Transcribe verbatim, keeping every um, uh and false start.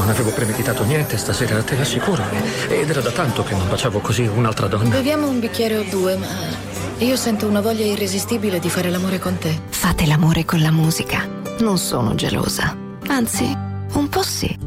non avevo premeditato niente stasera, te l'assicuro. Ed era da tanto che non baciavo così un'altra donna. Beviamo un bicchiere o due, ma io sento una voglia irresistibile di fare l'amore con te. Fate l'amore con la musica. Non sono gelosa. Anzi, un po' sì.